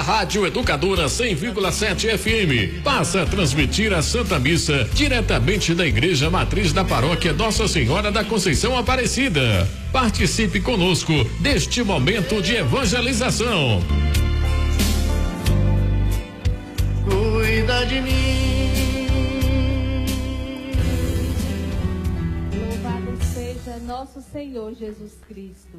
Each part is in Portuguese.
Rádio Educadora 100,7 FM passa a transmitir a Santa Missa diretamente da Igreja Matriz da Paróquia Nossa Senhora da Conceição Aparecida. Participe conosco deste momento de evangelização. Cuida de mim. Louvado seja nosso Senhor Jesus Cristo.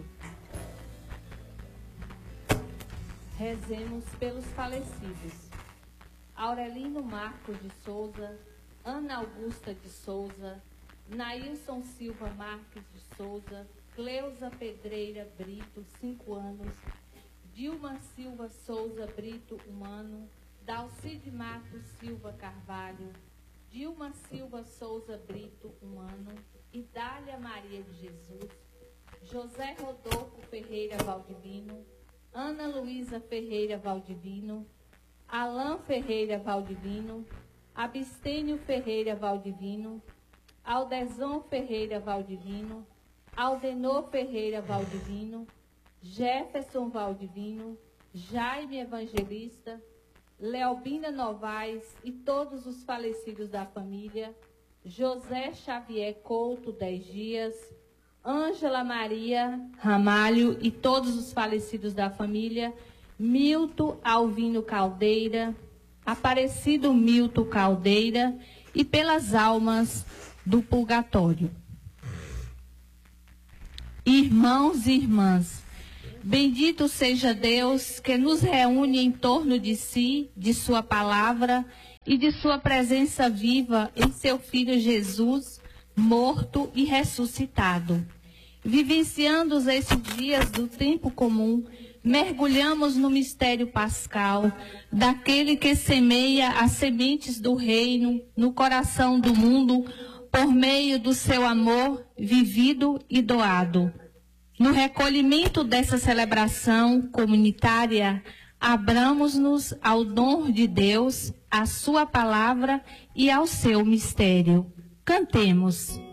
Rezemos pelos falecidos. Aurelino Marcos de Souza, Ana Augusta de Souza, Nailson Silva Marques de Souza, Cleusa Pedreira Brito, 5 anos, Dilma Silva Souza Brito, 1 ano, Dalcide Matos Silva Carvalho, Dilma Silva Souza Brito, 1 ano, Idália Maria de Jesus, José Rodolfo Ferreira Valdivino, Ana Luísa Ferreira Valdivino, Alain Ferreira Valdivino, Abstênio Ferreira Valdivino, Aldezon Ferreira Valdivino, Aldenor Ferreira Valdivino, Jefferson Valdivino, Jaime Evangelista, Leobina Novaes e todos os falecidos da família, José Xavier Couto 10 Dias, Ângela Maria Ramalho e todos os falecidos da família, Milton Alvino Caldeira, Aparecido Milton Caldeira e pelas almas do purgatório. Irmãos e irmãs, bendito seja Deus que nos reúne em torno de si, de sua palavra e de sua presença viva em seu Filho Jesus, morto e ressuscitado. Vivenciando esses dias do tempo comum, mergulhamos no mistério pascal, daquele que semeia as sementes do reino no coração do mundo por meio do seu amor vivido e doado. No recolhimento dessa celebração comunitária, abramos-nos ao dom de Deus, à sua palavra e ao seu mistério. Cantemos.